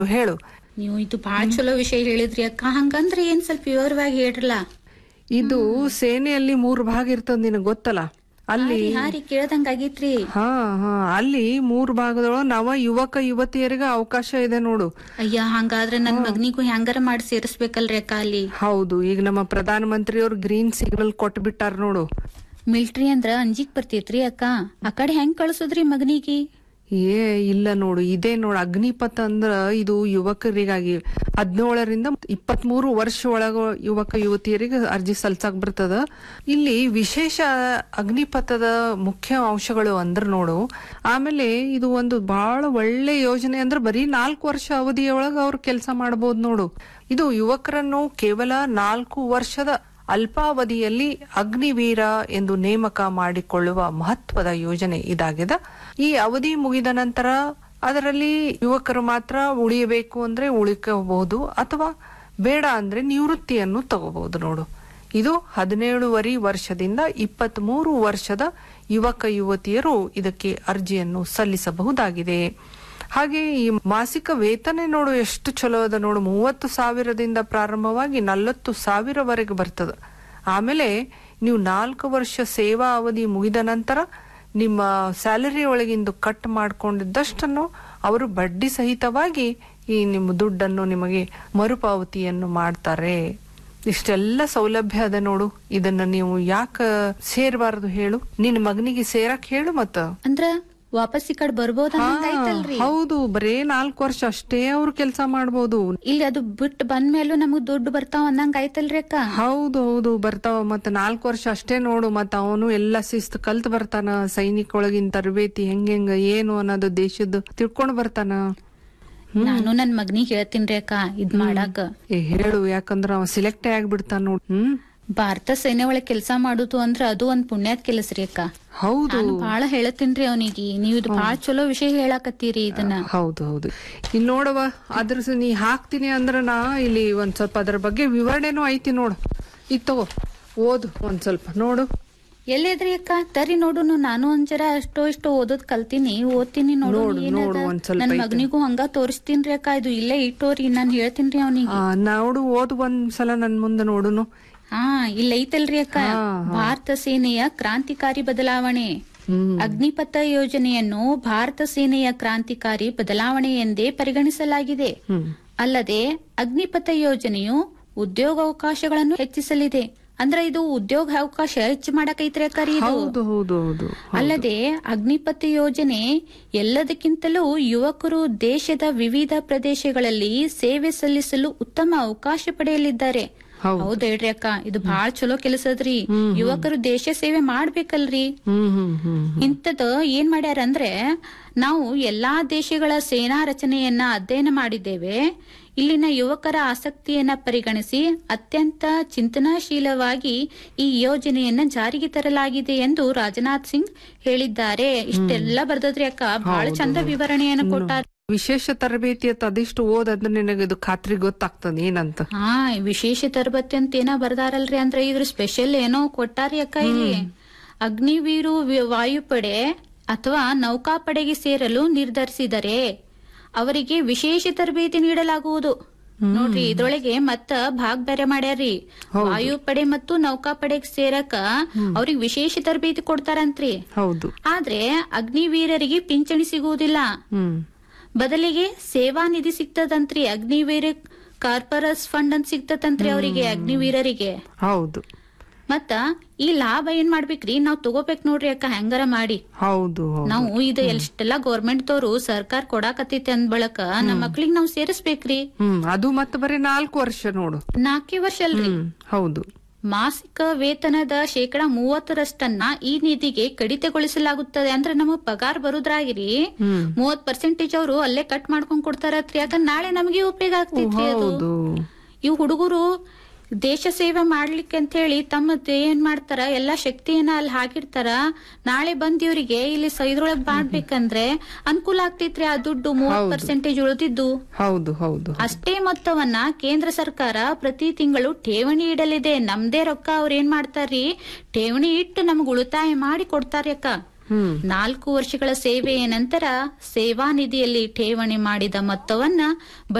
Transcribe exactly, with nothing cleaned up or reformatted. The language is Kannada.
ಹೇಳು. ನೀವು ಇದು ಬಹಳ ಚಲೋ ವಿಷಯ ಹೇಳಿದ್ರಿ ಅಕ್ಕ. ಹಂಗಂದ್ರೆ ಏನ್ ಸ್ವಲ್ಪ ವಿವರವಾಗಿ ಹೇಳ್ರಲ್ಲ. ಇದು ಸೇನೆಯಲ್ಲಿ ಮೂರು ಭಾಗ ಇರ್ತದ, ನಿನಗ್ ಗೊತ್ತಲ್ಲ. ಅಲ್ಲಿ ಕೇಳದಂಗಾಗಿತ್ರಿ. ಹಾ ಹಾ ಅಲ್ಲಿ ಮೂರ್ ಭಾಗದೊಳಗ ನವ ಯುವಕ ಯುವತಿಯರಿಗೆ ಅವಕಾಶ ಇದೆ ನೋಡು. ಅಯ್ಯ, ಹಂಗಾದ್ರೆ ನನ್ ಮಗನಿಗೂ ಹೆಂಗಾರ ಮಾಡಿ ಸೇರಿಸ್ಬೇಕಲ್ರಿ ಅಕ್ಕ ಅಲ್ಲಿ. ಹೌದು, ಈಗ ನಮ್ಮ ಪ್ರಧಾನ ಮಂತ್ರಿ ಅವ್ರು ಗ್ರೀನ್ ಸಿಗ್ನಲ್ ಕೊಟ್ಟು ಬಿಟ್ಟಾರ ನೋಡು. ಮಿಲ್ಟ್ರಿ ಅಂದ್ರ ಅಂಜಿಕ್ ಬರ್ತೈತ್ರಿ ಅಕ್ಕ. ಆ ಕಡೆ ಹೆಂಗ್ ಕಳ್ಸುದ್ರಿ ಮಗನಿಗೆ? ಏ ಇಲ್ಲ ನೋಡು, ಇದೇ ನೋಡು ಅಗ್ನಿಪಥ ಅಂದ್ರ ಇದು ಯುವಕರಿಗಾಗಿ ಹದಿನೇಳರಿಂದ ಇಪ್ಪತ್ ಮೂರು ವರ್ಷ ಒಳಗ ಯುವಕ ಯುವತಿಯರಿಗೆ ಅರ್ಜಿ ಸಲ್ಸಕ್ ಬರ್ತದ. ಇಲ್ಲಿ ವಿಶೇಷ ಅಗ್ನಿಪಥದ ಮುಖ್ಯ ಅಂಶಗಳು ಅಂದ್ರ ನೋಡು. ಆಮೇಲೆ ಇದು ಒಂದು ಬಹಳ ಒಳ್ಳೆ ಯೋಜನೆ ಅಂದ್ರ ಬರೀ ನಾಲ್ಕು ವರ್ಷ ಅವಧಿಯೊಳಗ ಅವ್ರು ಕೆಲಸ ಮಾಡಬಹುದು ನೋಡು. ಇದು ಯುವಕರನ್ನು ಕೇವಲ ನಾಲ್ಕು ವರ್ಷದ ಅಲ್ಪಾವಧಿಯಲ್ಲಿ ಅಗ್ನಿವೀರ ಎಂದು ನೇಮಕ ಮಾಡಿಕೊಳ್ಳುವ ಮಹತ್ವದ ಯೋಜನೆ ಇದಾಗಿದೆ. ಈ ಅವಧಿ ಮುಗಿದ ನಂತರ ಅದರಲ್ಲಿ ಯುವಕರು ಮಾತ್ರ ಉಳಿಯಬೇಕು ಅಂದ್ರೆ ಉಳಿಕಬಹುದು, ಅಥವಾ ಬೇಡ ಅಂದ್ರೆ ನಿವೃತ್ತಿಯನ್ನು ತಗೋಬಹುದು ನೋಡು. ಇದು ಹದಿನೇಳುವರೆ ವರ್ಷದಿಂದ ಇಪ್ಪತ್ತ್ ಮೂರು ವರ್ಷದ ಯುವಕ ಯುವತಿಯರು ಇದಕ್ಕೆ ಅರ್ಜಿಯನ್ನು ಸಲ್ಲಿಸಬಹುದಾಗಿದೆ. ಹಾಗೆ ಈ ಮಾಸಿಕ ವೇತನ ನೋಡು ಎಷ್ಟು ಚಲೋ ಅದ ನೋಡು. ಮೂವತ್ತು ಸಾವಿರದಿಂದ ಪ್ರಾರಂಭವಾಗಿ ನಲವತ್ತು ಸಾವಿರವರೆಗೆ ಬರ್ತದ. ಆಮೇಲೆ ನೀವು ನಾಲ್ಕು ವರ್ಷ ಸೇವಾ ಅವಧಿ ಮುಗಿದ ನಂತರ ನಿಮ್ಮ ಸ್ಯಾಲರಿ ಒಳಗಿಂದು ಕಟ್ ಮಾಡ್ಕೊಂಡಿದ್ದಷ್ಟನ್ನು ಅವರು ಬಡ್ಡಿ ಸಹಿತವಾಗಿ ಈ ನಿಮ್ಮ ದುಡ್ಡನ್ನು ನಿಮಗೆ ಮರುಪಾವತಿಯನ್ನು ಮಾಡ್ತಾರೆ. ಇಷ್ಟೆಲ್ಲ ಸೌಲಭ್ಯ ಅದ ನೋಡು. ಇದನ್ನ ನೀವು ಯಾಕ ಸೇರ್ಬಾರದು ಹೇಳು? ನಿನ್ ಮಗನಿಗೆ ಸೇರಕ್ ಹೇಳು. ಮತ್ತ ಅಂದ್ರ ವಾಪಸ್ ಈ ಕಡೆ ಬರ್ಬೋದ? ಹೌದು, ಬರೇ ನಾಲ್ಕು ವರ್ಷ ಅಷ್ಟೇ ಅವ್ರು ಕೆಲಸ ಮಾಡ್ಬೋದು. ಇಲ್ಲಿ ಅದು ಬಿಟ್ಟು ಬಂದ್ಮೇಲೂ ನಮಗ್ ದುಡ್ಡು ಬರ್ತಾವ ಅನ್ನಂಗ ಆಯ್ತಲ್ರಿ ಅಕ್ಕ? ಹೌದು ಹೌದು ಬರ್ತಾವ. ಮತ್ತ ನಾಲ್ಕು ವರ್ಷ ಅಷ್ಟೇ ನೋಡು. ಮತ್ತ ಅವನು ಎಲ್ಲಾ ಶಿಸ್ತು ಕಲ್ತ್ ಬರ್ತಾನ. ಸೈನಿಕ ಒಳಗಿನ ತರಬೇತಿ ಹೆಂಗ ಹೆಂಗ ಏನು ಅನ್ನೋದು ದೇಶದ ತಿಳ್ಕೊಂಡ್ ಬರ್ತಾನ. ನಾನು ನನ್ ಮಗನಿಗೆ ಹೇಳ್ತೀನ್ರಿ ಅಕ್ಕ ಇದ್ ಮಾಡಾಕ. ಹೇಳು, ಯಾಕಂದ್ರ ಅವ ಸಿಲೆಕ್ಟ್ ಆಗ್ಬಿಡ್ತಾನ ನೋಡ್. ಹ್ಮ್ ಭಾರತ ಸೇನೆ ಒಳಗ್ ಕೆಲ್ಸ ಮಾಡುದು ಅಂದ್ರ ಅದು ಒಂದ್ ಪುಣ್ಯದ ಕೆಲಸ್ರಿ ಅಕ್ಕ. ಹೌದು, ಬಾಳ ಹೇಳತ್ತೀನ್ರಿ ಅವನಿಗೆ. ನೀವ್ ಇದು ಬಾಳ ಚಲೋ ವಿಷಯ ಹೇಳಾಕತ್ತೀರಿ ಇದನ್ನ. ಹೌದು ಹೌದು ಇಲ್ಲಿ ನೋಡವ, ಅದ್ರ ನೀ ಹಾಕ್ತೀನಿ ಅಂದ್ರ ನಾ ಇಲ್ಲಿ ಒಂದ್ ಸ್ವಲ್ಪ ಅದ್ರ ಬಗ್ಗೆ ವಿವರಣೆನೂ ಐತಿ ನೋಡು. ಈಗ ತಗೋ ಓದು ಒಂದ್ ಸ್ವಲ್ಪ ನೋಡು. ಎಲ್ಲಿದ್ರಿ ಅಕ್ಕ? ತರಿ ನೋಡು, ನಾನು ಒಂಚರ ಅಷ್ಟೋ ಇಷ್ಟೋ ಓದೋದ್ ಕಲ್ತೀನಿ, ಓದ್ತೀನಿ ನೋಡು. ನನ್ ಮಗನಿಗೂ ಹಂಗ ತೋರಿಸ್ತೀನ್ರಿ ಅಕ್ಕ. ಇದು ಇಲ್ಲೇ ಇಟ್ಟೋರಿ, ನಾನ್ ಹೇಳ್ತೀನ್ರಿ ಅವನಿಗೆ. ನೋಡು, ಓದ್ ಒಂದ್ಸಲ ನನ್ ಮುಂದೆ ನೋಡುನು. ಹಾ, ಇಲ್ಲ ಐತಲ್ರಿ ಅಕ್ಕ. ಭಾರತ ಸೇನೆಯ ಕ್ರಾಂತಿಕಾರಿ ಬದಲಾವಣೆ. ಅಗ್ನಿಪಥ ಯೋಜನೆಯನ್ನು ಭಾರತ ಸೇನೆಯ ಕ್ರಾಂತಿಕಾರಿ ಬದಲಾವಣೆ ಎಂದೇ ಪರಿಗಣಿಸಲಾಗಿದೆ. ಅಲ್ಲದೆ ಅಗ್ನಿಪಥ ಯೋಜನೆಯು ಉದ್ಯೋಗಾವಕಾಶಗಳನ್ನು ಹೆಚ್ಚಿಸಲಿದೆ. ಅಂದ್ರ ಇದು ಉದ್ಯೋಗ ಅವಕಾಶ ಹೆಚ್ಚು ಮಾಡಕೈತ್ರಿ ಅಕ್ಕ ಇದು. ಅಲ್ಲದೆ ಅಗ್ನಿಪಥ ಯೋಜನೆ ಎಲ್ಲದಕ್ಕಿಂತಲೂ ಯುವಕರು ದೇಶದ ವಿವಿಧ ಪ್ರದೇಶಗಳಲ್ಲಿ ಸೇವೆ ಸಲ್ಲಿಸಲು ಉತ್ತಮ ಅವಕಾಶ ಪಡೆಯಲಿದ್ದಾರೆ. ಹೌದ್ ಹೇಳ್ರಿ ಅಕ್ಕ, ಇದು ಬಾಳ ಚಲೋ ಕೆಲಸದ್ರಿ. ಯುವಕರು ದೇಶ ಸೇವೆ ಮಾಡ್ಬೇಕಲ್ರಿ. ಇಂಥದ್ ಏನ್ ಮಾಡ್ಯಾರ ಅಂದ್ರೆ, ನಾವು ಎಲ್ಲಾ ದೇಶಗಳ ಸೇನಾ ರಚನೆಯನ್ನ ಅಧ್ಯಯನ ಮಾಡಿದ್ದೇವೆ. ಇಲ್ಲಿನ ಯುವಕರ ಆಸಕ್ತಿಯನ್ನ ಪರಿಗಣಿಸಿ ಅತ್ಯಂತ ಚಿಂತನಾಶೀಲವಾಗಿ ಈ ಯೋಜನೆಯನ್ನ ಜಾರಿಗೆ ತರಲಾಗಿದೆ ಎಂದು ರಾಜನಾಥ್ ಸಿಂಗ್ ಹೇಳಿದ್ದಾರೆ. ಇಷ್ಟೆಲ್ಲ ಬರ್ದದ್ರಿ ಅಕ್ಕ, ಬಹಳ ಚಂದ ವಿವರಣೆಯನ್ನು ಕೊಟ್ಟಾರ. ವಿಶೇಷ ತರಬೇತಿ ಅಂತ ಅದಿಷ್ಟು ಓದಂದ್ರೆ ನಿನಗೆ ಇದು ಖಾತ್ರಿ ಗೊತ್ತಾಗ್ತದ ಏನಂತ. ಹಾ, ವಿಶೇಷ ತರಬೇತಿ ಅಂತ ಏನೋ ಬರ್ದಾರಲ್ರಿ. ಅಂದ್ರೆ ಇದ್ರ ಸ್ಪೆಷಲ್ ಏನೋ ಕೊಟ್ಟಾರಿ ಅಕ್ಕ ಇಲ್ಲಿ. ಅಗ್ನಿವೀರು ವಾಯುಪಡೆ ಅಥವಾ ನೌಕಾಪಡೆಗೆ ಸೇರಲು ನಿರ್ಧರಿಸಿದರೆ ಅವರಿಗೆ ವಿಶೇಷ ತರಬೇತಿ ನೀಡಲಾಗುವುದು. ನೋಡ್ರಿ, ಇದ್ರೊಳಗೆ ಮತ್ತ ಭಾಗ್ ಬೇರೆ ಮಾಡ್ಯಾರ್ರಿ. ವಾಯುಪಡೆ ಮತ್ತು ನೌಕಾಪಡೆಗೆ ಸೇರಕ ಅವ್ರಿಗೆ ವಿಶೇಷ ತರಬೇತಿ ಕೊಡ್ತಾರಂತ್ರಿ. ಹೌದು, ಆದ್ರೆ ಅಗ್ನಿವೀರರಿಗೆ ಪಿಂಚಣಿ ಸಿಗುವುದಿಲ್ಲ. ಬದಲಿಗೆ ಸೇವಾ ನಿಧಿ ಸಿಗ್ತದಂತ್ರಿ. ಅಗ್ನಿವೀರ ಕಾರ್ಪೊರಸ್ ಫಂಡ್ ಅಂತ ಸಿಗ್ತದಂತ್ರಿ ಅವರಿಗೆ, ಅಗ್ನಿವೀರರಿಗೆ. ಹೌದು. ಮತ್ತ ಈ ಲಾಭ ಏನ್ ಮಾಡ್ಬೇಕ್ರಿ, ನಾವ್ ತಗೋಬೇಕ್ ನೋಡ್ರಿ ಅಕ್ಕ, ಹೆಂಗಾರ ಮಾಡಿ. ಹೌದು, ನಾವು ಇದು ಎಷ್ಟೆಲ್ಲಾ ಗೌರ್ಮೆಂಟ್ ದವರು ಸರ್ಕಾರ ಕೊಡಾಕತ್ತೈತಿ ಅಂದ್ ಬಳಕ ನಮ್ಮ ಮಕ್ಳಿಗೆ ನಾವ್ ಸೇರಿಸ್ಬೇಕ್ರಿ. ಹ್ಮ್ ಅದು ಮತ್ತ ಬರೀ ನಾಲ್ಕು ವರ್ಷ ನೋಡು. ನಾಲ್ಕೇ ವರ್ಷ ಅಲ್ರಿ? ಹೌದು. ಮಾಸಿಕ ವೇತನದ ಶೇಕಡಾ ಮೂವತ್ತರಷ್ಟನ್ನ ಈ ನಿಧಿಗೆ ಕಡಿತಗೊಳಿಸಲಾಗುತ್ತದೆ. ಅಂದ್ರೆ ನಮಗ್ ಪಗಾರ ಬರುದ್ರಾಗಿರಿ ಮೂವತ್ ಪರ್ಸೆಂಟೇಜ್ ಅವರು ಅಲ್ಲೇ ಕಟ್ ಮಾಡ್ಕೊಂಡ್ ಕೊಡ್ತಾರತ್ರಿ. ಯಾಕಂದ್ರೆ ನಾಳೆ ನಮಗೆ ಉಪಯೋಗ ಆಗ್ತೈತ್ರಿ ಅದು. ಇವ್ ಹುಡುಗರು ದೇಶ ಸೇವೆ ಮಾಡ್ಲಿಕ್ಕೆ ಅಂತ ಹೇಳಿ ತಮ್ಮ ಏನ್ ಮಾಡ್ತಾರ, ಎಲ್ಲಾ ಶಕ್ತಿಯನ್ನ ಅಲ್ಲಿ ಹಾಕಿರ್ತಾರ. ನಾಳೆ ಬಂದಿವ್ರಿಗೆ ಇಲ್ಲಿ ಇದ್ರೊಳಗ್ ಮಾಡ್ಬೇಕಂದ್ರೆ ಅನುಕೂಲ ಆಗ್ತೈತ್ರಿ. ಆ ದುಡ್ಡು ಮೂವತ್ ಪರ್ಸೆಂಟೇಜ್ ಉಳಿದಿದ್ದು. ಹೌದು ಹೌದು ಅಷ್ಟೇ ಮೊತ್ತವನ್ನ ಕೇಂದ್ರ ಸರ್ಕಾರ ಪ್ರತಿ ತಿಂಗಳು ಠೇವಣಿ ಇಡಲಿದೆ. ನಮ್ದೇ ರೊಕ್ಕ ಅವ್ರ ಏನ್ ಮಾಡ್ತಾರ್ರಿ, ಠೇವಣಿ ಇಟ್ಟು ನಮ್ಗ್ ಉಳಿತಾಯ ಮಾಡಿ ಕೊಡ್ತಾರಿ ಅಕ್ಕ. ನಾಲ್ಕು ವರ್ಷಗಳ ಸೇವೆಯ ನಂತರ ಸೇವಾ ನಿಧಿಯಲ್ಲಿ ಠೇವಣಿ ಮಾಡಿದ ಮೊತ್ತವನ್ನ